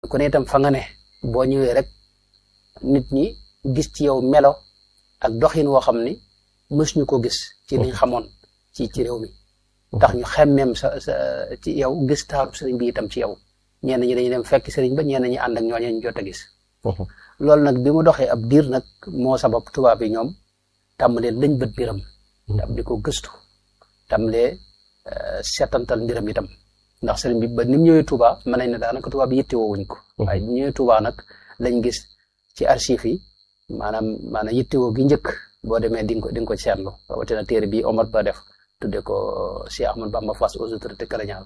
ku ne itam fa nga ne boo ñëwee rek nit ñi gis ci yow melo ak doxin woo xam ni mës ñu ko gis ci liñ xamoon ci réew mi tax ñu xemmeem sa ci yow gis taaru sëriñ bi itam ci yow ñenn ñi dañuy dem fekk sëriñ ba ñenn ñi ànd ak ñooñu ñu jot a gis loolu nag bi mu doxee ab diir nag moo sabab tubaab yi ñoom tàmbalee lañ bët mbiram tam di ko gëstu tàmbalee seetantal mbiram itam ndax sëriñ bi ba ni mu ñëwee Touba mën nañ ne daanaka tubaab bi yittewoo wuñ ko waaye bi ñëwee Touba nag lañ gis ci archive yi maanaam yittewoo gi njëkk boo demee di nga ko seetlu rawatina téere bi Omar Ba def tudde ko Cheikh Ahmadou Bamba face aux autorités coloniales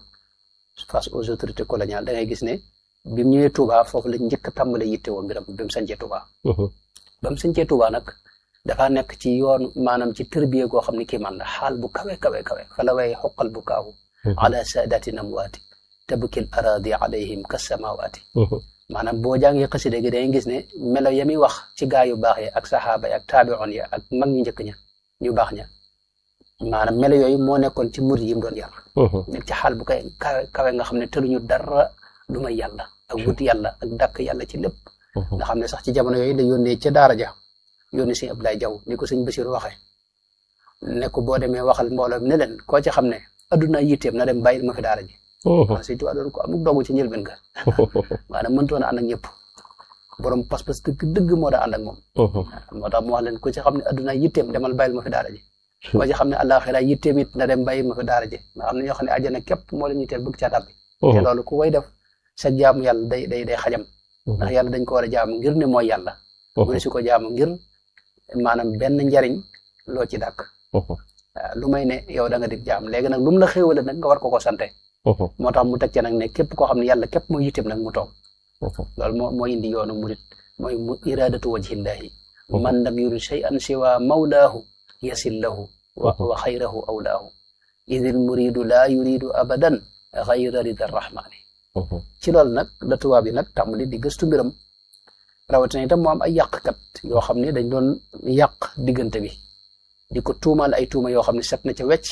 da ngay gis ne bi mu ñëwee Touba foofu lañ njëkk a tàmbalee yittewoo mbiram bi mu sañcee Touba ba mu sañcee Touba nag dafa nekk ci yoon maanaam ci tërbiye goo xam ne kii man la xaal bu kawe fa la way xoqal bu kaawu ala saadati namwaati tabkil aradi alayhim kasamawaati maanaam boo jàngee xasida gi dangay gis ne melo ya muy wax ci gaa yu baax yi ak saxaaba yi ak taabi'oon ya ak mag ñu njëkk ña ñu baax ña maanaam melo yooyu moo nekkoon ci murid yi mu doon yar nekk ci xaal bu kawe nga xam ne tëluñu dara lu may yàlla ak wut yàlla ak dàkk yàlla ci lépp nga xam ne sax ci jamono yooyu la yónnee ca daara ja yónni sëñ Abdoulaye Diaw ni ko sëñ Bachir waxee ne ko boo demee waxal mbooloo ne leen koo ci xam ne adduna yitteem na dem bàyyil ma fi daara ji waaw sëñ Tuubaa doon ko amuk doogu ci njëlbeen ga maanaam mëntoon a ànd ak ñëpp borom pas-pas dëgg moo daa ànd ak moom moo tax mu wax leen ko ci xam ne adduna yitteem demal bàyyil ma fi daara ji koo ci xam ne àllaaxira yitteem it na dem bàyyil ma fi daara ji nga xam ne ñoo xam ne àjjana képp moo leen yitteel bëgg caa tàbbi te loolu ku koy def sa jaamu yàlla day xajam ndax yàlla dañ ko war a jaamu ngir ne mooy yàlla mu ne su ko jaamu ngir maanaam benn njariñ loo ci dàkk lu may ne yow da nga di jaam léegi nag lu mu la xéewale nag nga war ko sante moo tax mu teg ci nag ne képp koo xam ne yàlla képp mooy yitteem nag mu toog loolu moo indi yoonu murit mooy iradatu wajhillahi man lam yurid shay'an siwa mawlaahu yasil lahu wa xayrahu awlaahu idil muridu laa yuridu abadan xayra rida rahmani ci loolu nag la tubaab yi nag tàmbali di gëstu mbiram rawatina itam moo am ay yàqkat yoo xam ne dañ doon yàq diggante bi di ko tuumaal ay tuuma yoo xam ne set na ca wecc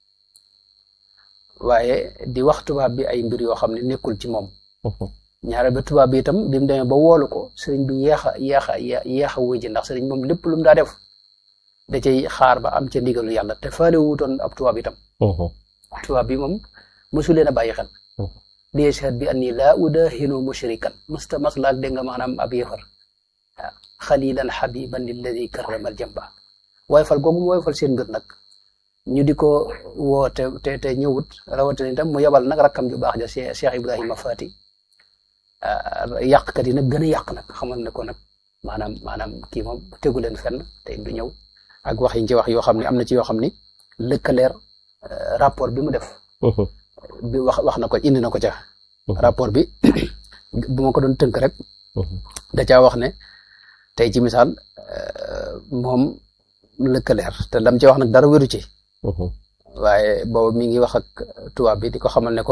waaye di wax tubaab bi ay mbir yoo xam ne nekkul ci moom ñaare ba tubaab bi itam bi mu demee ba woolu ko sëriñ bi yeex a wuy ji ndax sëriñ moom lépp lu mu daa def da cay xaar ba am ca ndigalu yàlla te faale wuutoon ab tubaab itam tubaab bi moom mosu leen a bàyyi xel di yashhad bi anni laa udahinu mushrikan maslaak dégg nga maanaam ab yëfar waaw xalilan xabiban lilladi karramal jamba waaye fal googu mu waaye fal seen mbir nag ñu di ko woo te ñëwut rawatina itam mu yebal nag rakkam ju baax ja Cheikh Ibrahima Fati yàqkat yi nag gën a yàq nag xamal ne ko nag maanaam kii moom tegu leen fenn te du ñëw ak wax yi ci wax yoo xam ne am na ci yoo xam ni lëkkaleer rapport bi mu def bi wax na ko indi na ko ca rapport bi bu ma ko doon tënk rek da caa wax ne tey ci misaal moom lëkkaleer te lam ci wax nag dara wéru ci waaye boobu mi ngi wax ak tubaab bi di ko xamal ne ko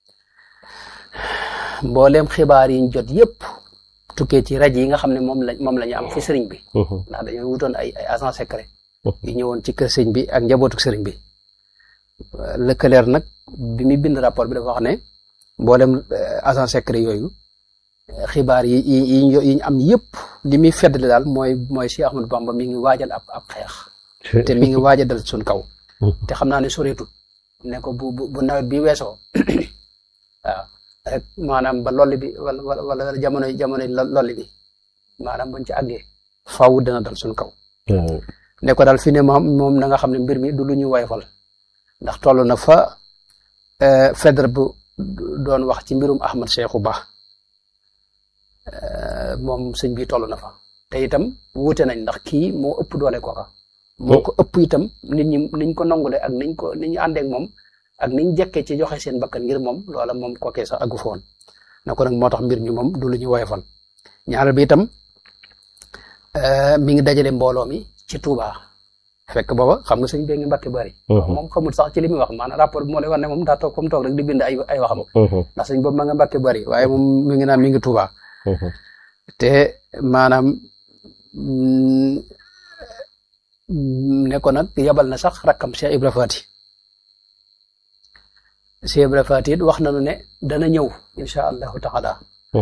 mbooleem xibaar yi ñu jot yëpp tukkee ci rajo yi nga xam ne moom la ñu am fi sëriñ bi ndax dañoo wutoon ay agent secret yu ñëwoon ci kër sëriñ bi ak njabootu sëriñ bi lëkkaleer nag bi muy bind rapport bi dafa wax ne mboolem agent secret yooyu xibaar yi ñu am yëpp li muy feddali daal mooy Cheikh Ahmadou Bamba mi ngi waajal ab xeex te mi ngi waaj a dal suñ kaw te xam naa ne soreetul ne ko bu nawet bi weesoo waaw rek maanaam ba lolli bi wala jamonoy lolli bi maanaam buñ ci àggee faaw dina dal suñ kaw ne ko daal fi ne moom na nga xam ne mbir mi du lu ñu woyofal ndax toll na fa Faidherbe bu doon wax ci mbirum Ahmad Cheikhou Ba moom sëñ bi toll na fa te itam wuute nañ ndax kii moo ëpp doole kooka moo ko ëpp itam nit ñi niñ ko nangule ak ni ñu àndeek moom ak niñ jekkee ci joxe seen bakkan ngir moom loola moom kookee sax àggu fa woon na ko nag moo tax mbir mi moom du lu ñu woyofal ñaareel bi itam mi ngi dajale mbooloo mi ci Touba fekk booba xam nga sëñ bee ngi Mbàkke Bari moom xamul sax ci li muy wax maanaam rapport bi moo lay wax ne moom daa toog comme toog rek di bind ay waxam ndax sëñ boobu ma nga Mbàkke Bari waaye moom mi ngi naan mi ngi Touba te maanaam ne ko nag yabal na sax rakkam Cheikh Ibra Fati Cheikh Ibra Fati it wax nañu ne dana ñëw incha allahu taala